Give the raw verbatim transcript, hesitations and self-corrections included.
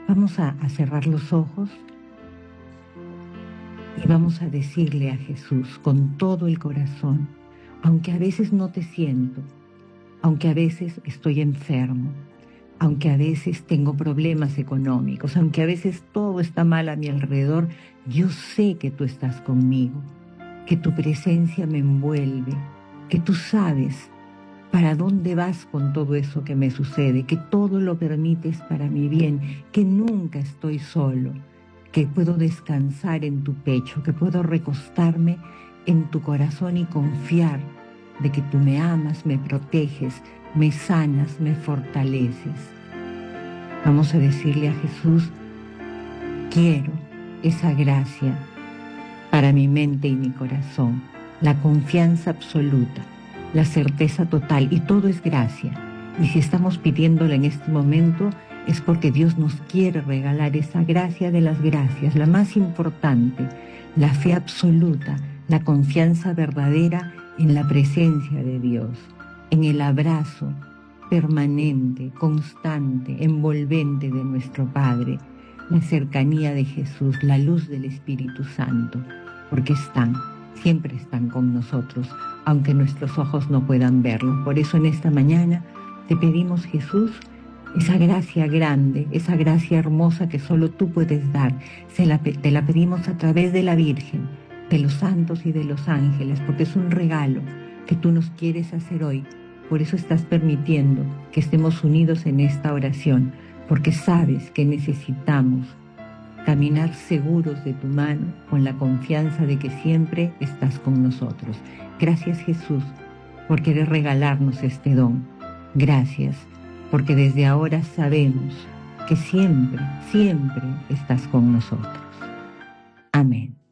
Vamos a, a cerrar los ojos y vamos a decirle a Jesús con todo el corazón, aunque a veces no te siento, aunque a veces estoy enfermo, aunque a veces tengo problemas económicos, aunque a veces todo está mal a mi alrededor, yo sé que tú estás conmigo, que tu presencia me envuelve, que tú sabes para dónde vas con todo eso que me sucede, que todo lo permites para mi bien, que nunca estoy solo, que puedo descansar en tu pecho, que puedo recostarme en tu corazón y confiar de que tú me amas, me proteges, me sanas, me fortaleces. Vamos a decirle a Jesús, quiero esa gracia para mi mente y mi corazón, la confianza absoluta, la certeza total, y todo es gracia. Y si estamos pidiéndola en este momento, es porque Dios nos quiere regalar esa gracia de las gracias, la más importante, la fe absoluta, la confianza verdadera en la presencia de Dios, en el abrazo permanente, constante, envolvente de nuestro Padre, la cercanía de Jesús, la luz del Espíritu Santo, porque están, siempre están con nosotros, aunque nuestros ojos no puedan verlo. Por eso en esta mañana te pedimos, Jesús, esa gracia grande, esa gracia hermosa que solo tú puedes dar. Se la, te la pedimos a través de la Virgen, de los santos y de los ángeles, porque es un regalo que tú nos quieres hacer hoy. Por eso estás permitiendo que estemos unidos en esta oración, porque sabes que necesitamos caminar seguros de tu mano, con la confianza de que siempre estás con nosotros. Gracias, Jesús, por querer regalarnos este don. Gracias, porque desde ahora sabemos que siempre, siempre estás con nosotros. Amén.